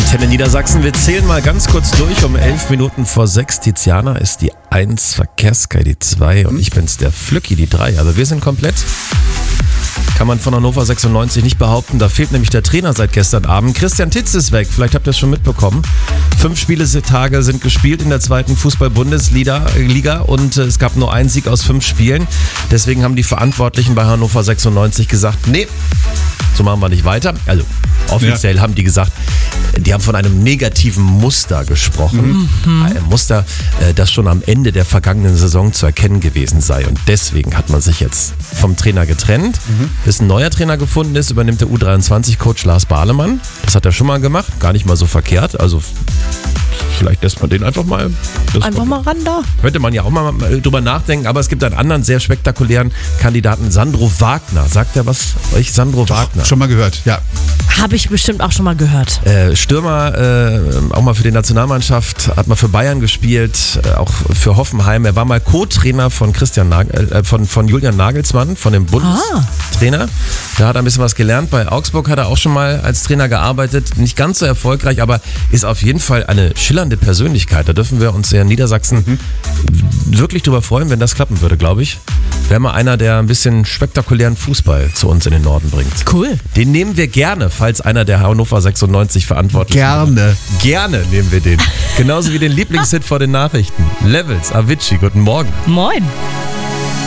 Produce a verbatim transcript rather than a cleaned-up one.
Antenne Niedersachsen. Wir zählen mal ganz kurz durch. Um elf Minuten vor sechs. Tiziana ist die eins, Verkehrssky die zwei und ich bin's, der Flücki die drei. Also wir sind komplett. Kann man von Hannover sechsundneunzig nicht behaupten. Da fehlt nämlich der Trainer seit gestern Abend. Christian Titz ist weg. Vielleicht habt ihr es schon mitbekommen. Fünf Spieltage sind gespielt in der zweiten Fußball-Bundesliga Liga und es gab nur einen Sieg aus fünf Spielen. Deswegen haben die Verantwortlichen bei Hannover sechsundneunzig gesagt, nee, so machen wir nicht weiter. Also offiziell ja. haben die gesagt, die haben von einem negativen Muster gesprochen. Mhm. Ein Muster, das schon am Ende der vergangenen Saison zu erkennen gewesen sei. Und deswegen hat man sich jetzt vom Trainer getrennt. Mhm. Bis ein neuer Trainer gefunden ist, übernimmt der U dreiundzwanzig-Coach Lars Bahlemann. Das hat er schon mal gemacht, gar nicht mal so verkehrt. Also vielleicht lässt man den einfach mal. Einfach mal ran da. Könnte man ja auch mal drüber nachdenken. Aber es gibt einen anderen sehr spektakulären Kandidaten, Sandro Wagner. Sagt er was euch, Sandro Doch, Wagner? Schon mal gehört, ja. Habe ich bestimmt auch schon mal gehört. Äh, Stürmer, äh, auch mal für die Nationalmannschaft, hat mal für Bayern gespielt, äh, auch für Hoffenheim. Er war mal Co-Trainer von Christian Nagel, äh, von, von Julian Nagelsmann, von dem Bundestrainer. Ah. Da hat er ein bisschen was gelernt. Bei Augsburg hat er auch schon mal als Trainer gearbeitet. Nicht ganz so erfolgreich, aber ist auf jeden Fall eine schillernde Persönlichkeit. Da dürfen wir uns in Niedersachsen mhm. wirklich drüber freuen, wenn das klappen würde, glaube ich. Wäre mal einer, der ein bisschen spektakulären Fußball zu uns in den Norden bringt. Cool. Den nehmen wir gerne, falls einer der Hannover sechsundneunzig Verantwortlichen Gerne. Ist. Gerne nehmen wir den. Genauso wie den Lieblingshit vor den Nachrichten. Levels, Avicii, guten Morgen. Moin.